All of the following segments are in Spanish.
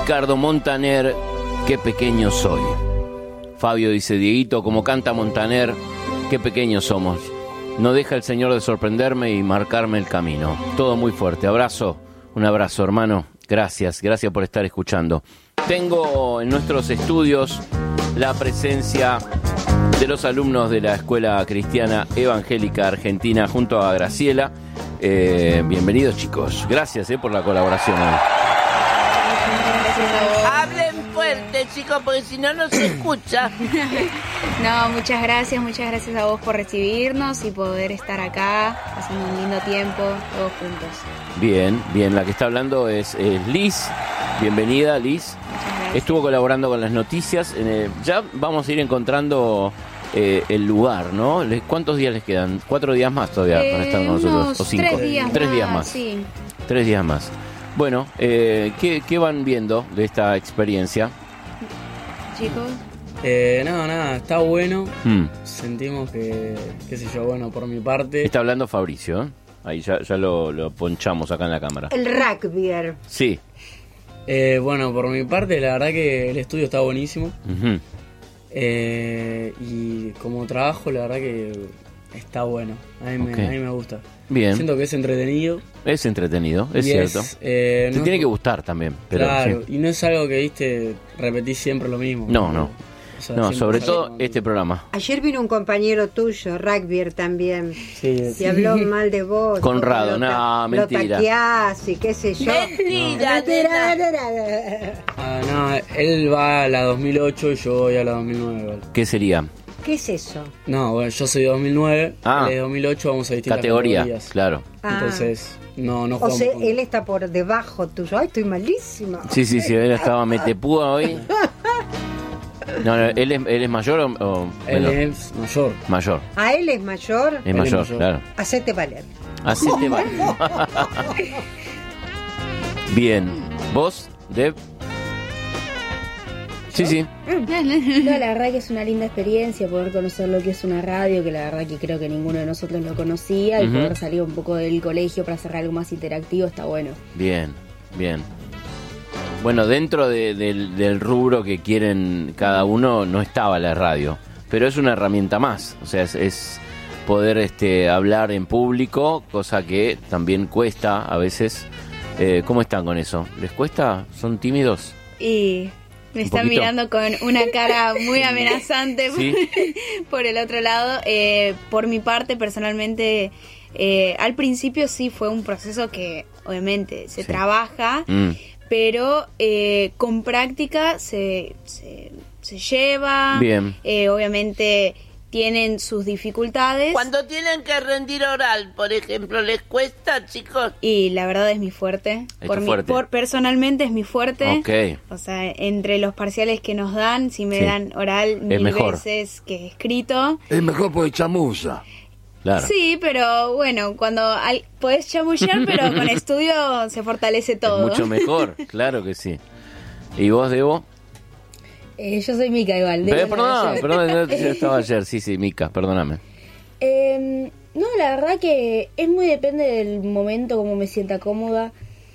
Ricardo Montaner, qué pequeño soy. Fabio dice, Dieguito, como canta Montaner, qué pequeños somos. No deja el Señor de sorprenderme y marcarme el camino. Todo muy fuerte. Abrazo, un abrazo, hermano. Gracias por estar escuchando. Tengo en nuestros estudios la presencia de los alumnos de la Escuela Cristiana Evangélica Argentina junto a Graciela. Bienvenidos, chicos. Gracias por la colaboración hoy. Hablen fuerte, chicos, porque si no, no se escucha. No, muchas gracias a vos por recibirnos y poder estar acá, pasando un lindo tiempo, todos juntos. Bien, la que está hablando es Liz. Bienvenida, Liz. Estuvo colaborando con las noticias. Ya vamos a ir encontrando el lugar, ¿no? ¿Cuántos días les quedan? 4 días más todavía para estar con nosotros. ¿O 5? 3 días más. Sí. 3 días más. Bueno, ¿qué van viendo de esta experiencia? Chicos. Nada, está bueno. Sentimos que, qué sé yo, bueno, por mi parte... Está hablando Fabricio, ¿eh? Ahí ya lo ponchamos acá en la cámara. El rugbyer. Sí. Bueno, por mi parte, la verdad que el estudio está buenísimo. Uh-huh. Y como trabajo, la verdad que está bueno. A mí me gusta. Bien. Siento que es entretenido. Es entretenido, es cierto. Te no tiene que gustar también. Pero claro, sí. Y no es algo que, viste, repetís siempre lo mismo. No. O sea, No, sobre todo este programa. Ayer vino un compañero tuyo, rugbyer también. Sí. Y habló mal de vos. Conrado, mentira. Lo taqueás y qué sé yo. Mentira. No, él va a la 2008 y yo voy a la 2009. ¿Qué sería? ¿Qué es eso? No, bueno, yo soy de 2009, él es de 2008, vamos a distintas categorías. Claro. Entonces, no O jugamos. sea, él está por debajo tuyo. Ay, estoy malísima. Sí, él estaba metepúa hoy. No, ¿él es mayor o Él bueno, es mayor. Mayor. ¿A él es mayor? Es mayor, claro. Hacete valer. Hacete valer. Bien. ¿Vos, Deb? Sí. No, la verdad que es una linda experiencia poder conocer lo que es una radio, que la verdad que creo que ninguno de nosotros lo conocía, y poder salir un poco del colegio para hacer algo más interactivo está bueno. Bien. Bueno, dentro del rubro que quieren cada uno no estaba la radio, pero es una herramienta más, o sea, es poder hablar en público, cosa que también cuesta a veces. ¿Cómo están con eso? ¿Les cuesta? ¿Son tímidos? Y me están mirando con una cara muy amenazante. ¿Sí? Por el otro lado. Por mi parte, personalmente, al principio sí fue un proceso que obviamente se trabaja, pero con práctica se lleva. Bien. Obviamente tienen sus dificultades. Cuando tienen que rendir oral, por ejemplo, ¿les cuesta, chicos? Y la verdad es mi fuerte. Personalmente es mi fuerte. Okay. O sea, entre los parciales que nos dan, si me dan oral mil veces que escrito. Es mejor porque chamuza. Claro. Sí, pero bueno, cuando podés chamullar, pero con estudio se fortalece todo. Es mucho mejor, claro que sí. ¿Y vos, Debo? Yo soy Mica igual. Perdón, yo estaba ayer, sí, Mica, perdóname. No, la verdad que es muy depende del momento, como me sienta cómoda,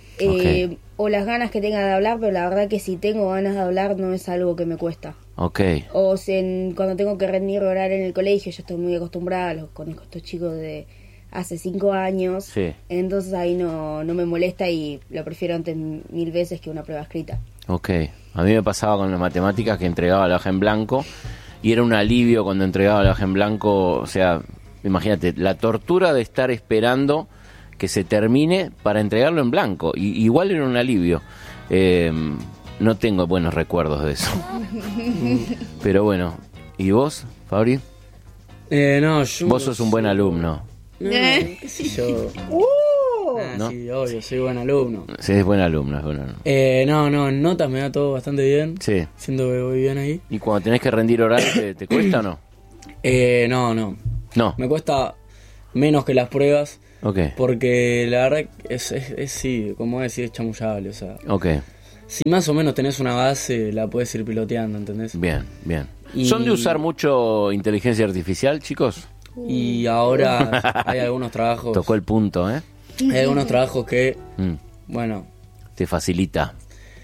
o las ganas que tenga de hablar, pero la verdad que si tengo ganas de hablar no es algo que me cuesta. Okay. O cuando tengo que rendir oral en el colegio, yo estoy muy acostumbrada, los conozco a estos chicos de hace 5 años, entonces ahí no me molesta y lo prefiero antes 1000 veces que una prueba escrita. Okay. A mí me pasaba con las matemáticas que entregaba la hoja en blanco y era un alivio cuando entregaba la hoja en blanco. O sea, imagínate, la tortura de estar esperando que se termine para entregarlo en blanco. Y igual era un alivio. No tengo buenos recuerdos de eso. Pero bueno, ¿y vos, Fabri? Vos sos un buen alumno. No, qué sé yo. ¿No? Sí, obvio, soy buen alumno. Sí, es buen alumno. No, en notas me da todo bastante bien. Sí. Siento que voy bien ahí. ¿Y cuando tenés que rendir oral, te cuesta o no? No. Me cuesta menos que las pruebas. Okay. Porque la verdad es sí, como decís, es chamullable, o sea. Okay. Si más o menos tenés una base, la puedes ir piloteando, ¿entendés? Bien. ¿Son de usar mucho inteligencia artificial, chicos? Y ahora hay algunos trabajos... Tocó el punto, ¿eh? Hay algunos trabajos que, bueno... Te facilita.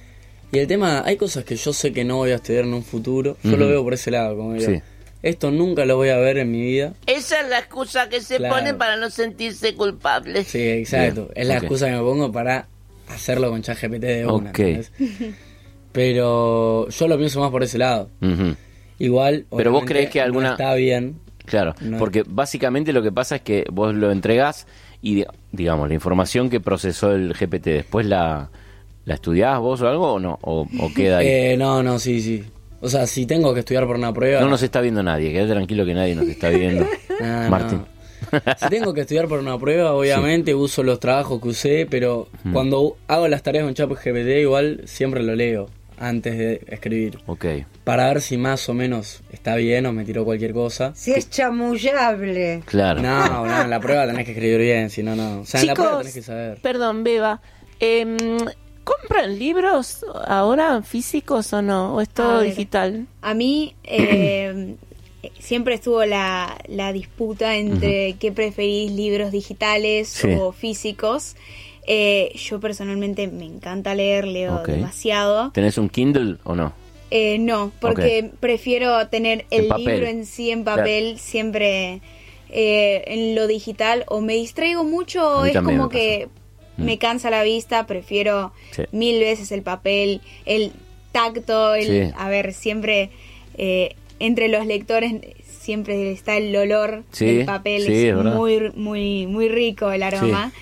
Y el tema, hay cosas que yo sé que no voy a estudiar en un futuro. Yo lo veo por ese lado, como digo. Sí. Esto nunca lo voy a ver en mi vida. Esa es la excusa que se pone para no sentirse culpable. Sí, exacto. Bien. Es la excusa que me pongo para hacerlo con ChatGPT de una. ¿Entendés? Pero yo lo pienso más por ese lado. Igual, pero vos creés que alguna... no está bien. Claro, porque básicamente lo que pasa es que vos lo entregás y, digamos, la información que procesó el GPT, después la estudiás vos o algo o no, o queda ahí. No, sí. O sea, si tengo que estudiar por una prueba... No nos está viendo nadie, quédate tranquilo que nadie nos está viendo. Martín. Si tengo que estudiar por una prueba, obviamente uso los trabajos que usé, pero cuando hago las tareas con ChatGPT igual siempre lo leo antes de escribir. Ok. Para ver si más o menos está bien o me tiró cualquier cosa. Si es chamullable. Claro. No, en la prueba tenés que escribir bien, si no, no. O sea, Chicos, en la prueba tenés que saber. Perdón, Beba. ¿Compran libros ahora físicos o no? ¿O es todo digital? A mí siempre estuvo la disputa entre qué preferís, libros digitales o físicos. Yo personalmente me encanta leer, leo demasiado. ¿Tenés un Kindle o no? No, porque prefiero tener el libro en sí en papel, siempre en lo digital, o me distraigo mucho, o es como que me cansa la vista, prefiero 1000 veces el papel, el tacto, a ver, siempre entre los lectores siempre está el olor del papel, es muy rico el aroma.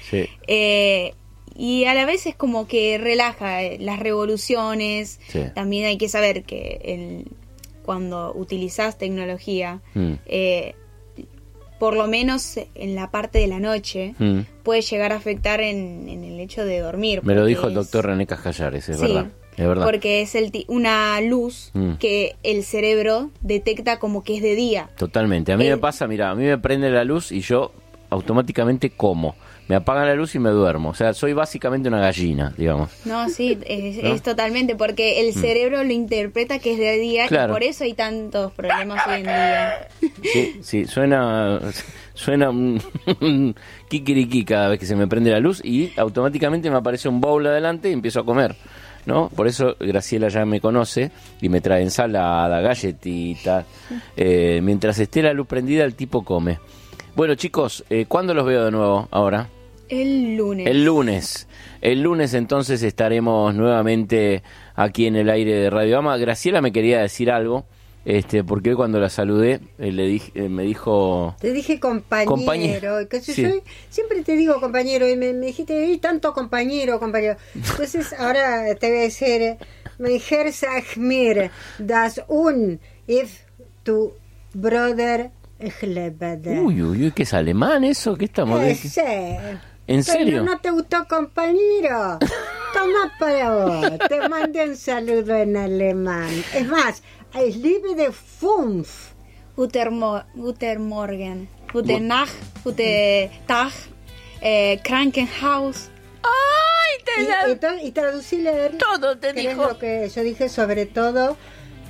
Y a la vez es como que relaja las revoluciones. También hay que saber que cuando utilizás tecnología, por lo menos en la parte de la noche, puede llegar a afectar en el hecho de dormir. Me lo dijo el doctor René Cascallares, es verdad. Es verdad. Porque es una luz que el cerebro detecta como que es de día. Totalmente. A mí me pasa, mira, a mí me prende la luz y yo automáticamente como. Me apagan la luz y me duermo. O sea, soy básicamente una gallina, digamos. No, sí, es totalmente, porque el cerebro lo interpreta que es de día y por eso hay tantos problemas hoy en día. Sí, suena un kikiriki cada vez que se me prende la luz y automáticamente me aparece un bowl adelante y empiezo a comer, ¿no? Por eso Graciela ya me conoce y me trae ensalada, galletitas. Mientras esté la luz prendida, el tipo come. Bueno, chicos, ¿cuándo los veo de nuevo ahora? El lunes. El lunes entonces estaremos nuevamente aquí en el aire de Radio Ama. Graciela me quería decir algo, porque hoy cuando la saludé me dijo... Te dije compañero. Que yo siempre te digo compañero y me dijiste, tanto compañero. Entonces ahora te voy a decir, mein Herr sagt mir, das if tu brother... Uy, ¿qué es alemán eso? ¿Qué estamos diciendo? ¿En serio? Pero no te gustó, compañero. Toma para vos. Te mandé un saludo en alemán. Es más, ich liebe de fünf. Guten Morgen. Guten Nacht. Guten Tag. Krankenhaus. ¡Ay! Y traducirle todo te dijo. Lo que yo dije, sobre todo,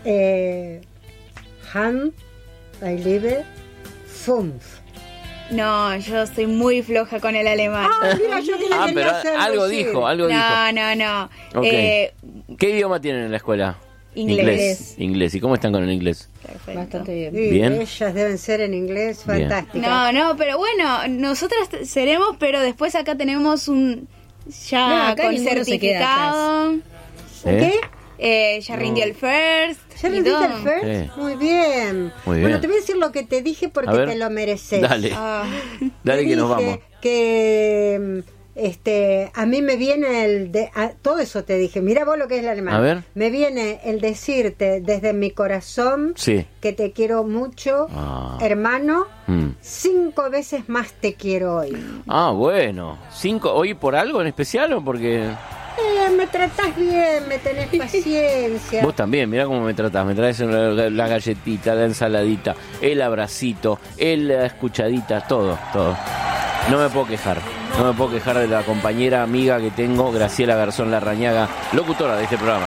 Han, I liebe fünf. No, yo estoy muy floja con el alemán. Mira, yo pero algo dijo. No. Okay. ¿Qué idioma tienen en la escuela? Inglés. ¿Y cómo están con el inglés? Perfecto. Bastante bien. ¿Bien? Ellas deben ser en inglés fantásticas. No, pero bueno, nosotras seremos, pero después acá tenemos un con certificado. ¿Qué? Ya rindió el first. ¿Ya rendiste el first? Muy bien. Bueno, te voy a decir lo que te dije porque te lo mereces. Dale. Dale que nos vamos. Que a mí me viene todo eso te dije. Mira vos lo que es el alemán. A ver. Me viene el decirte desde mi corazón que te quiero mucho, hermano. 5 veces más te quiero hoy. Bueno. 5 hoy por algo en especial o porque... me tratás bien, me tenés paciencia. Vos también, mirá cómo me tratás. Me traes la galletita, la ensaladita, el abracito, la escuchadita, todo. No me puedo quejar de la compañera, amiga que tengo, Graciela Garzón Larrañaga, locutora de este programa.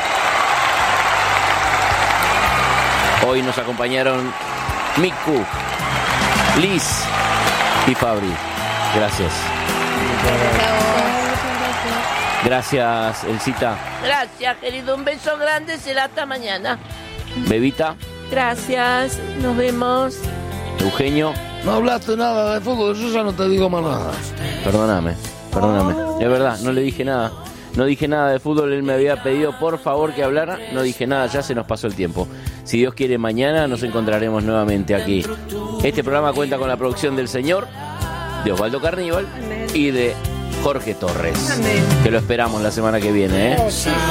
Hoy nos acompañaron Miku, Liz y Fabri. Gracias. Gracias, Elcita. Gracias, querido. Un beso grande. Será hasta mañana. Bebita. Gracias. Nos vemos. Eugenio. No hablaste nada de fútbol, yo ya no te digo más nada. Perdóname. Es verdad, no le dije nada. No dije nada de fútbol, él me había pedido por favor que hablara. No dije nada, ya se nos pasó el tiempo. Si Dios quiere, mañana nos encontraremos nuevamente aquí. Este programa cuenta con la producción del señor, de Osvaldo Carníbal y de Jorge Torres. Amén. Que lo esperamos la semana que viene, ¿eh?